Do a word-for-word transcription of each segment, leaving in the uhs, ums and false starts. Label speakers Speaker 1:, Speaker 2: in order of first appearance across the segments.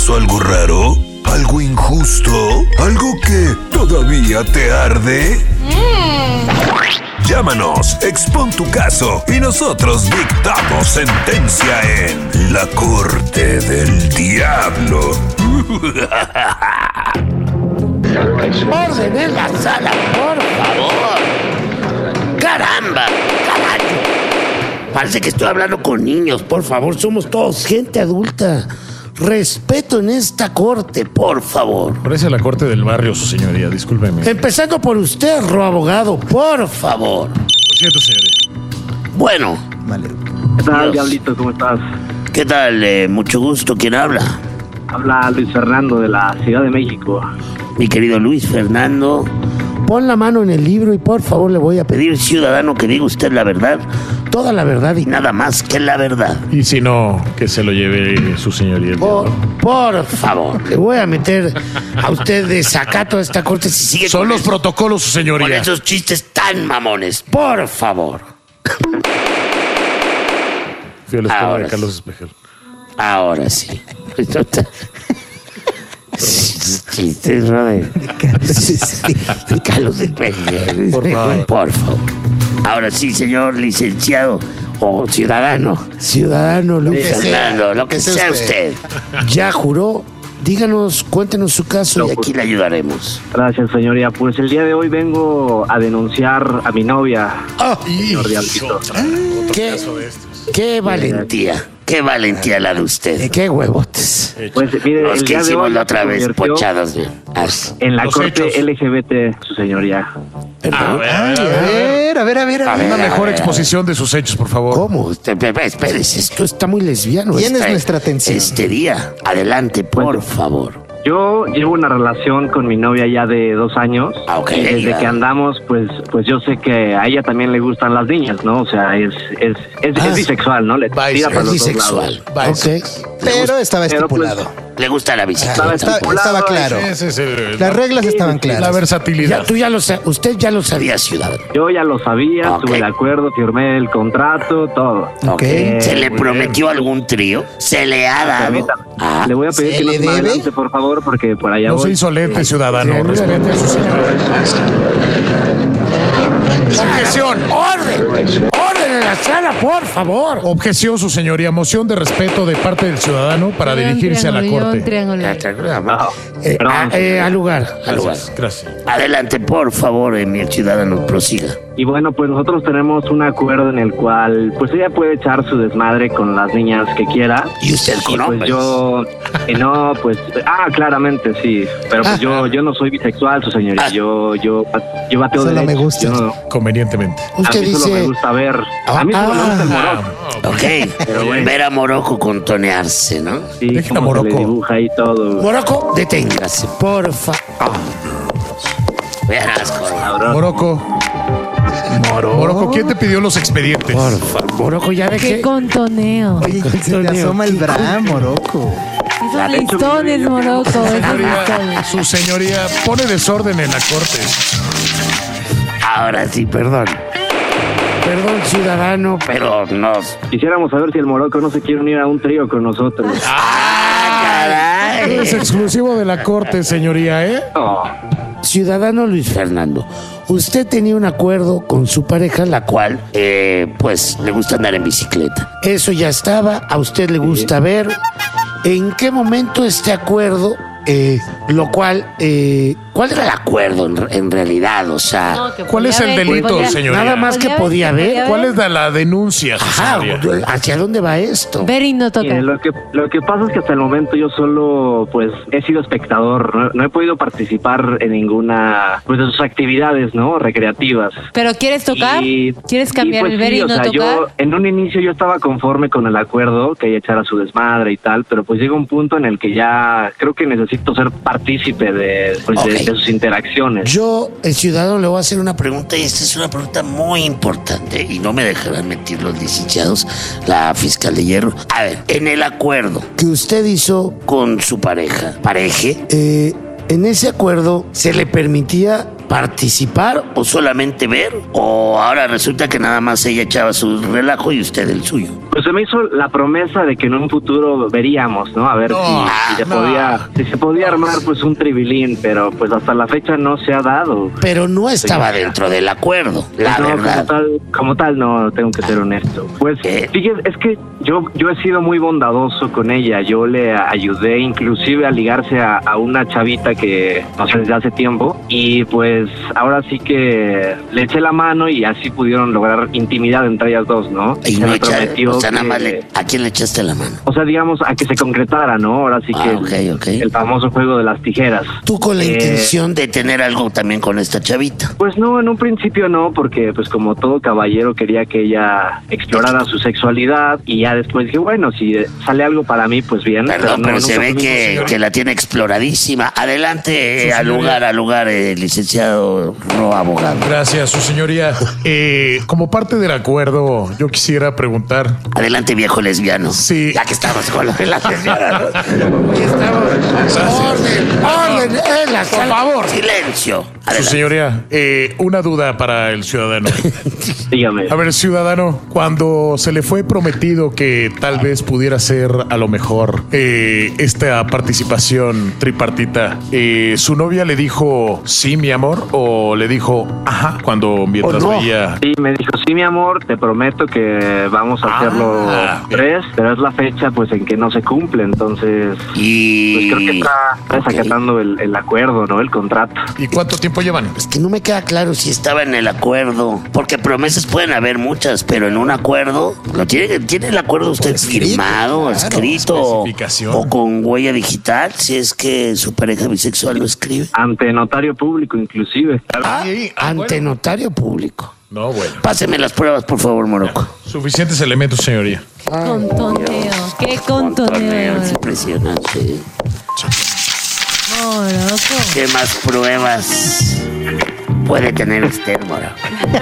Speaker 1: ¿Pasó algo raro? ¿Algo injusto? ¿Algo que todavía te arde? Mm. Llámanos, expon tu caso y nosotros dictamos sentencia en La Corte del Diablo.
Speaker 2: Orden en la sala, por favor. Caramba, carajo. Parece que estoy hablando con niños, por favor. Somos todos gente adulta. Respeto en esta corte, por favor.
Speaker 3: Parece la corte del barrio, su señoría, discúlpeme.
Speaker 2: Empezando por usted, ro abogado, por favor.
Speaker 3: Lo siento, señoría.
Speaker 2: Bueno.
Speaker 4: Vale.
Speaker 5: ¿Qué tal,
Speaker 2: Dios.
Speaker 5: Diablito? ¿Cómo estás?
Speaker 2: ¿Qué tal? Eh, mucho gusto. ¿Quién habla?
Speaker 5: Habla Luis Fernando de la Ciudad de México.
Speaker 2: Mi querido Luis Fernando, pon la mano en el libro y por favor le voy a pedir, ciudadano, que diga usted la verdad, toda la verdad y nada más que la verdad.
Speaker 3: Y si no, que se lo lleve su señoría.
Speaker 2: Por, por favor, le voy a meter a usted de sacato a esta corte si sigue
Speaker 3: Son
Speaker 2: con
Speaker 3: los
Speaker 2: eso-
Speaker 3: protocolos, su
Speaker 2: con
Speaker 3: señoría.
Speaker 2: esos chistes tan mamones. Por favor.
Speaker 3: Fui a la escuela
Speaker 2: Ahora
Speaker 3: de Carlos
Speaker 2: sí.
Speaker 3: Espejel.
Speaker 2: Ahora sí. Chistes, Robert. Carlos Espejel.
Speaker 3: Por favor.
Speaker 2: Por favor. Ahora sí, señor licenciado o ciudadano. Ciudadano Luis
Speaker 4: Que sea,
Speaker 2: Fernando, lo que,
Speaker 4: que sea
Speaker 2: sea
Speaker 4: usted.
Speaker 2: usted. Ya juró. Díganos, cuéntenos su caso y aquí le ayudaremos.
Speaker 5: Gracias, señoría. Pues el día de hoy vengo a denunciar a mi novia,
Speaker 2: Oh,
Speaker 5: señor Diablito.
Speaker 2: qué, qué valentía. Qué valentía la de usted. Qué huevotes.
Speaker 5: Pues mire,
Speaker 2: Los
Speaker 5: el
Speaker 2: que
Speaker 5: día de
Speaker 2: hicimos
Speaker 5: hoy
Speaker 2: la otra
Speaker 5: se
Speaker 2: vez
Speaker 5: convirtió
Speaker 2: pochados de as.
Speaker 5: en la
Speaker 3: Los
Speaker 5: corte
Speaker 3: hechos.
Speaker 5: L G B T, su señoría.
Speaker 2: Perdón.
Speaker 3: A ver,
Speaker 4: Ay,
Speaker 3: a
Speaker 4: a
Speaker 3: ver.
Speaker 4: ver, a ver, a ver.
Speaker 2: A
Speaker 4: A
Speaker 2: ver.
Speaker 4: ver.
Speaker 3: Una mejor
Speaker 2: a ver,
Speaker 3: exposición de sus hechos, por favor.
Speaker 2: ¿Cómo? Usted, pe- pe- Espérese, esto está muy lesbiano.
Speaker 4: ¿Quién
Speaker 2: esta-
Speaker 4: es nuestra atención?
Speaker 2: Este día. Adelante, por favor.
Speaker 5: Yo llevo una relación con mi novia ya de dos años.
Speaker 2: Ah, ok.
Speaker 5: Y desde
Speaker 2: Ya.
Speaker 5: que andamos, pues, pues yo sé que a ella también le gustan las niñas, ¿no? O sea, es, es, es,
Speaker 2: Ah.
Speaker 5: es bisexual, ¿no? Le
Speaker 3: Bisexual.
Speaker 5: tira para
Speaker 2: Es
Speaker 5: los dos
Speaker 2: bisexual.
Speaker 5: lados.
Speaker 2: Ok.
Speaker 4: Pero estaba
Speaker 5: Pero, pues,
Speaker 4: estipulado.
Speaker 2: Le gusta la bicicleta.
Speaker 4: Ah, está- estaba claro.
Speaker 3: Ese es el-
Speaker 4: Las reglas estaban
Speaker 3: la
Speaker 4: claras.
Speaker 2: Ya,
Speaker 3: versatilidad.
Speaker 2: tú ya lo sa- usted ya lo sabía, ciudadano.
Speaker 5: Yo ya lo sabía,
Speaker 2: Ok.
Speaker 5: estuve de acuerdo, firmé el contrato, todo.
Speaker 2: Ok. ¿Se le prometió algún trío? ¿Se le ha dado?
Speaker 5: Permítame.
Speaker 2: Ah,
Speaker 5: Le voy a pedir
Speaker 4: ¿se
Speaker 5: que no
Speaker 4: le
Speaker 5: se me
Speaker 4: debe?
Speaker 5: adelante, por favor, porque por allá
Speaker 3: No
Speaker 5: voy.
Speaker 3: sea insolente, ciudadano.
Speaker 2: Sí,
Speaker 3: Respete a su señoría. Objeción.
Speaker 2: ¡Orden! ¡Orden en la sala, por favor!
Speaker 3: Objeción, su señoría. Moción de respeto de parte del ciudadano para
Speaker 6: Lleva un
Speaker 3: dirigirse a la
Speaker 6: triángulo, lleva un
Speaker 3: corte.
Speaker 6: triángulo.
Speaker 2: Ya, tranquilo,
Speaker 5: No,
Speaker 2: Eh,
Speaker 5: perdón.
Speaker 2: ah, eh, al lugar, al lugar.
Speaker 3: Gracias, gracias.
Speaker 2: Adelante, por favor, eh, mi ciudadano, prosiga.
Speaker 5: Y bueno, pues nosotros tenemos un acuerdo en el cual, pues ella puede echar su desmadre con las niñas que quiera.
Speaker 2: ¿Y usted con
Speaker 5: Pues
Speaker 2: hombres?
Speaker 5: yo, eh, no, pues, ah, claramente sí, pero pues
Speaker 2: Ah.
Speaker 5: yo, yo no soy bisexual, su señoría,
Speaker 2: Ah.
Speaker 5: yo, yo, yo bateo
Speaker 4: Solo
Speaker 5: de
Speaker 4: me gusta.
Speaker 5: Yo no,
Speaker 3: Convenientemente.
Speaker 5: a
Speaker 2: Usted
Speaker 5: mí solo me
Speaker 2: dice...
Speaker 5: gusta ver, a mí solo me gusta el
Speaker 2: Ah.
Speaker 5: morocco,
Speaker 2: Ok,
Speaker 5: Pero bueno.
Speaker 2: ver a Morocco contonearse, ¿no?
Speaker 5: sí,
Speaker 3: Dejen a
Speaker 5: cómo se le
Speaker 3: Morocco.
Speaker 5: dibuja y todo.
Speaker 2: Morocco, deténgase, por favor. Verás, cabrón.
Speaker 3: Morocco. Morocco, ¿quién te pidió los expedientes?
Speaker 2: Por favor, Morocco, ya
Speaker 6: ¡Qué
Speaker 2: dejé...
Speaker 6: contoneo!
Speaker 4: Oye, se te asoma el bra, Moroco.
Speaker 6: Esos listones, Moroco, esos
Speaker 3: Señoría,
Speaker 6: listones.
Speaker 3: su señoría pone desorden en la corte.
Speaker 2: Ahora sí, perdón. Perdón, ciudadano, pero no...
Speaker 5: Quisiéramos saber si el morocco no se quiere unir a un trío con nosotros.
Speaker 2: ¡Ah, caray!
Speaker 3: Es exclusivo de la corte, señoría, ¿eh?
Speaker 5: No.
Speaker 2: Ciudadano Luis Fernando, usted tenía un acuerdo con su pareja, la cual, eh, pues, le gusta andar en bicicleta. Eso ya estaba, a usted le gusta ver. ¿En qué momento este acuerdo, eh, lo cual, eh, cuál era el acuerdo en, en realidad? O sea,
Speaker 6: No, que
Speaker 3: ¿Cuál
Speaker 6: podía
Speaker 3: es el
Speaker 6: ver,
Speaker 3: delito,
Speaker 6: podía-
Speaker 3: señoría?
Speaker 2: nada más que podía ver.
Speaker 3: ¿Cuál es la, la denuncia, su
Speaker 2: ajá,
Speaker 3: señoría?
Speaker 2: ¿hacia dónde va esto?
Speaker 6: Ver y no tocar.
Speaker 5: Mire, lo que lo que pasa es que hasta el momento yo solo pues he sido espectador, no, no he podido participar en ninguna pues de sus actividades, ¿no? Recreativas.
Speaker 6: ¿Pero quieres tocar?
Speaker 5: Y-
Speaker 6: ¿Quieres cambiar
Speaker 5: y, pues,
Speaker 6: el ver
Speaker 5: sí,
Speaker 6: y
Speaker 5: o
Speaker 6: no
Speaker 5: sea,
Speaker 6: tocar?
Speaker 5: yo en un inicio yo estaba conforme con el acuerdo que ella echara su desmadre y tal, pero pues llega un punto en el que ya creo que necesito ser partícipe de, pues, de-
Speaker 2: Ok.
Speaker 5: de sus interacciones.
Speaker 2: Yo, el ciudadano, le voy a hacer una pregunta y esta es una pregunta muy importante y no me dejarán mentir los licenciados, la fiscal de hierro. A ver, en el acuerdo que usted hizo con su pareja, pareje, eh, en ese acuerdo se le permitía participar o solamente ver, o ahora resulta que nada más ella echaba su relajo y usted el suyo.
Speaker 5: Pues se me hizo la promesa de que en un futuro veríamos, ¿no? A ver
Speaker 3: No,
Speaker 5: si, si se
Speaker 3: no.
Speaker 5: podía, si se podía armar pues un tribilín, pero pues hasta la fecha no se ha dado.
Speaker 2: Pero no estaba dentro del acuerdo, la
Speaker 5: no,
Speaker 2: verdad.
Speaker 5: Como tal, como tal, no, tengo que ser honesto. Pues,
Speaker 2: Eh.
Speaker 5: fíjese, es que yo, yo he sido muy bondadoso con ella. Yo le ayudé inclusive a ligarse a, a una chavita que, no sé, desde hace tiempo. Y pues ahora sí que le eché la mano y así pudieron lograr intimidad entre ellas dos, ¿no?
Speaker 2: Y
Speaker 5: Se
Speaker 2: no
Speaker 5: me
Speaker 2: echa-
Speaker 5: prometió
Speaker 2: o sea, nada
Speaker 5: que-
Speaker 2: más le- ¿a quién le echaste la mano?
Speaker 5: O sea, digamos, a que se concretara, ¿no? Ahora sí
Speaker 2: Ah,
Speaker 5: que
Speaker 2: ok,
Speaker 5: el,
Speaker 2: ok.
Speaker 5: el famoso juego de las tijeras.
Speaker 2: Tú con la
Speaker 5: Eh,
Speaker 2: intención de tener algo también con esta chavita.
Speaker 5: Pues no, en un principio no, porque pues como todo caballero quería que ella explorara su sexualidad y ya después dije, bueno, si sale algo para mí, pues bien.
Speaker 2: Perdón,
Speaker 5: no,
Speaker 2: pero se
Speaker 5: nunca
Speaker 2: ve
Speaker 5: fue mi
Speaker 2: que,
Speaker 5: intención.
Speaker 2: que la tiene exploradísima. Adelante, eh,
Speaker 3: Su
Speaker 2: al
Speaker 3: señoría.
Speaker 2: lugar, al lugar, eh, licenciado Ro, abogado.
Speaker 3: Gracias, su señoría. Eh, como parte del acuerdo, yo quisiera preguntar.
Speaker 2: Adelante, viejo lesbiano.
Speaker 3: Sí.
Speaker 2: Ya que estamos con lo de las lesbianas. ¿no? Aquí estamos. Orden, orden, en la sala.
Speaker 3: favor.
Speaker 2: Silencio.
Speaker 3: Su
Speaker 2: Adelante.
Speaker 3: señoría, eh, una duda para el ciudadano.
Speaker 5: Dígame.
Speaker 3: A ver, ciudadano, cuando se le fue prometido que tal vez pudiera ser a lo mejor eh, esta participación tripartita, eh, ¿su novia le dijo sí, mi amor? ¿O le dijo ajá cuando mientras
Speaker 2: ¿O no?
Speaker 3: veía?
Speaker 5: Sí, me dijo, sí, mi amor, te prometo que vamos a
Speaker 3: Ah,
Speaker 5: hacerlo
Speaker 3: bien.
Speaker 5: tres, pero es la fecha pues en que no se cumple, entonces pues
Speaker 2: Y.
Speaker 5: creo que está, está
Speaker 2: Ok.
Speaker 5: desacatando el, el acuerdo, ¿no? El contrato.
Speaker 3: ¿Y cuánto tiempo llevan?
Speaker 2: Es que no me queda claro si estaba en el acuerdo. Porque promesas pueden haber muchas, pero en un acuerdo. ¿Lo tiene, ¿tiene el acuerdo usted
Speaker 4: escrito,
Speaker 2: firmado,
Speaker 4: claro,
Speaker 2: escrito?
Speaker 3: especificación.
Speaker 2: O con huella digital, si es que su pareja bisexual lo escribe.
Speaker 5: Ante notario público, inclusive.
Speaker 3: Sí, ah,
Speaker 2: Ante
Speaker 3: bueno.
Speaker 2: notario público.
Speaker 3: No, bueno.
Speaker 2: Páseme las pruebas, por favor, Morocco.
Speaker 3: Suficientes elementos, señoría.
Speaker 6: Contoneo. Qué contoneo.
Speaker 2: Es impresionante.
Speaker 6: Morocco.
Speaker 2: ¿Qué más pruebas puede tener usted, Morocco?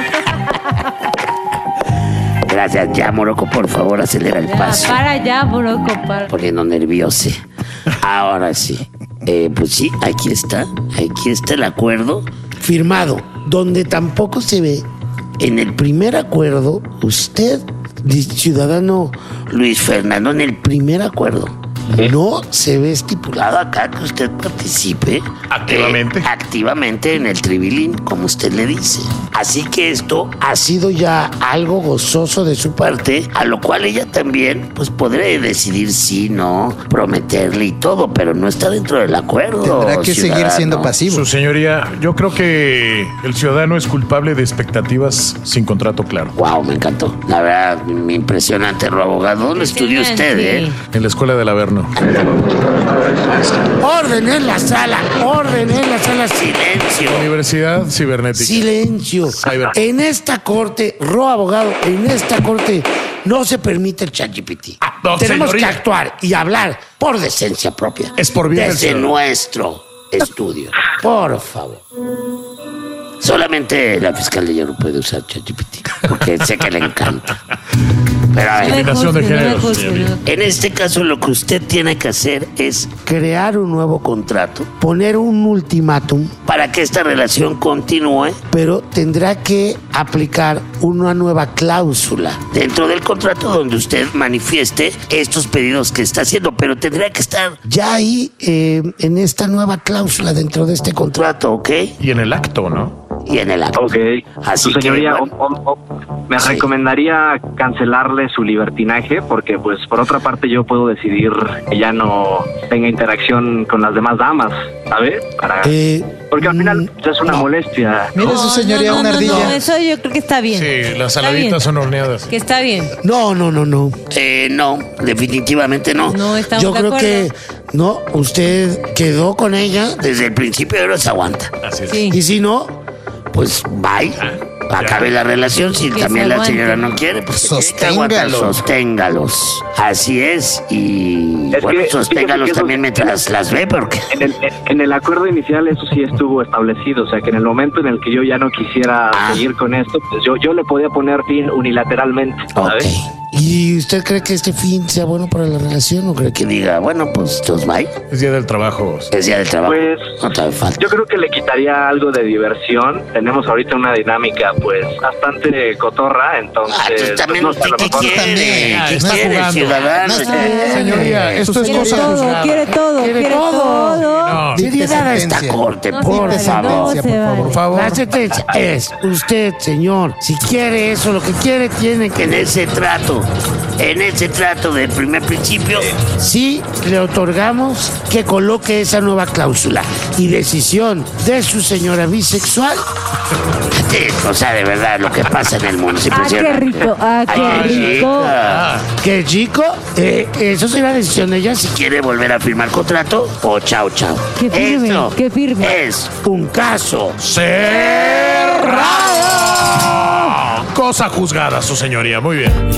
Speaker 2: Gracias. Ya, Morocco, por favor, acelera el
Speaker 6: Ya,
Speaker 2: paso.
Speaker 6: para allá, Morocco, para.
Speaker 2: Poniendo nervioso. Ahora sí. Eh, pues sí, aquí está. Aquí está el acuerdo firmado, donde tampoco se ve en el primer acuerdo, usted, di- ciudadano Luis Fernando, en el primer acuerdo. No se ve estipulado acá que usted participe
Speaker 3: Activamente.
Speaker 2: eh, activamente en el tribilín, como usted le dice. Así que esto ha sido ya algo gozoso de su parte, a lo cual ella también pues podrá decidir sí, no, prometerle y todo, pero no está dentro del acuerdo.
Speaker 4: Tendrá que seguir
Speaker 2: ciudadano.
Speaker 4: siendo pasivo.
Speaker 3: Su señoría, yo creo que el ciudadano es culpable de expectativas sin contrato claro.
Speaker 2: Wow, me encantó. La verdad, me impresionante, Ro abogado. ¿Dónde estudió usted, eh?
Speaker 3: En la escuela del Averno.
Speaker 2: Orden en la sala, orden en la sala, silencio.
Speaker 3: Universidad Cibernética.
Speaker 2: Silencio.
Speaker 3: Cyber.
Speaker 2: En esta corte, Ro abogado, en esta corte no se permite el ChatGPT.
Speaker 3: Ah, no,
Speaker 2: Tenemos
Speaker 3: señorita.
Speaker 2: que actuar y hablar por decencia propia.
Speaker 3: Es por bien del
Speaker 2: Desde
Speaker 3: ciudadano.
Speaker 2: nuestro estudio. Por favor. Solamente la fiscalía ya no puede usar ChatGPT, porque sé que le encanta. Pero a ver,
Speaker 3: Combinación de géneros, señorita.
Speaker 2: en este caso lo que usted tiene que hacer es crear un nuevo contrato, poner un ultimátum para que esta relación continúe, pero tendrá que aplicar una nueva cláusula dentro del contrato donde usted manifieste estos pedidos que está haciendo, pero tendrá que estar ya ahí eh, en esta nueva cláusula dentro de este contrato, ¿ok?
Speaker 3: Y en el acto, ¿no?
Speaker 2: Y en el acto.
Speaker 5: Ok.
Speaker 2: Así
Speaker 5: Su
Speaker 2: que,
Speaker 5: señoría,
Speaker 2: bueno.
Speaker 5: o- o- o- me
Speaker 2: Sí.
Speaker 5: recomendaría cancelarle su libertinaje porque, pues, por otra parte yo puedo decidir que ya no tenga interacción con las demás damas, ¿sabe? Para...
Speaker 2: Eh,
Speaker 5: Porque al final
Speaker 2: mm,
Speaker 5: pues, es una
Speaker 2: no.
Speaker 5: molestia.
Speaker 4: Mire, su señoría,
Speaker 6: no,
Speaker 4: una
Speaker 6: no,
Speaker 4: ardilla.
Speaker 6: No, eso yo creo que está bien.
Speaker 3: Sí, las
Speaker 6: Está bien.
Speaker 3: saladitas son horneadas.
Speaker 6: Que está bien.
Speaker 2: No, no, no, no. Eh, no, definitivamente no.
Speaker 6: No estamos
Speaker 2: Yo
Speaker 6: de
Speaker 2: creo
Speaker 6: acuerdo.
Speaker 2: que no, usted quedó con ella desde el principio y ahora se aguanta.
Speaker 3: Así es.
Speaker 6: Sí.
Speaker 2: Y si no, pues bye. Acabe la relación. Si
Speaker 6: Que
Speaker 2: también
Speaker 6: se
Speaker 2: la
Speaker 6: aguante.
Speaker 2: señora no quiere, pues se tiene que aguantar.
Speaker 4: Sosténgalo.
Speaker 2: Sosténgalos. Así es. Y
Speaker 5: Es
Speaker 2: bueno,
Speaker 5: que,
Speaker 2: sosténgalos
Speaker 5: fíjate que
Speaker 2: también
Speaker 5: eso-
Speaker 2: mientras las ve, porque
Speaker 5: En el, en el acuerdo inicial eso sí estuvo establecido, o sea que en el momento en el que yo ya no quisiera
Speaker 2: Ah.
Speaker 5: seguir con esto, pues yo, yo le podía poner fin unilateralmente,
Speaker 2: ok.
Speaker 5: ¿sabes?
Speaker 2: ¿Y usted cree que este fin sea bueno para la relación o cree que diga, bueno, pues, entonces, bye?
Speaker 3: Es día del trabajo.
Speaker 2: Es día del trabajo.
Speaker 5: Pues
Speaker 2: No te hace falta.
Speaker 5: yo creo que le quitaría algo de diversión. Tenemos ahorita una dinámica pues bastante cotorra, entonces
Speaker 2: Ah, entonces también
Speaker 5: pues, no sé, a lo
Speaker 2: ¿qué
Speaker 5: mejor-
Speaker 2: quiere?
Speaker 4: también.
Speaker 2: ¿Qué
Speaker 3: Está
Speaker 2: quiere,
Speaker 3: jugando.
Speaker 2: ciudadano?
Speaker 4: No está-
Speaker 2: Eh,
Speaker 3: Señoría, esto es
Speaker 6: Quiere
Speaker 3: cosa
Speaker 6: todo,
Speaker 3: juzgada.
Speaker 6: quiere todo,
Speaker 2: Quiere
Speaker 6: quiere
Speaker 2: todo.
Speaker 6: todo.
Speaker 3: No,
Speaker 2: Seriedad a esta
Speaker 4: sentencia.
Speaker 2: corte,
Speaker 6: No
Speaker 2: por
Speaker 6: se vale,
Speaker 2: favor.
Speaker 6: no se
Speaker 4: por
Speaker 6: vale.
Speaker 3: por favor.
Speaker 2: La sentencia es, usted, señor, si quiere eso, lo que quiere, tiene que en ese trato, en ese trato del primer principio, sí le otorgamos que coloque esa nueva cláusula y decisión de su señora bisexual. Sí, o sea, de verdad, lo que pasa en el mundo.
Speaker 6: Ah, qué rico, ah, qué
Speaker 2: Ay,
Speaker 6: rico.
Speaker 2: chica. Qué chico. Eh, eso será decisión de ella si quiere volver a firmar contrato o chao, chao.
Speaker 6: Qué firme,
Speaker 2: Eso
Speaker 6: qué firme.
Speaker 2: Es un caso.
Speaker 3: cerrado. Cosa juzgada, su señoría. Muy bien.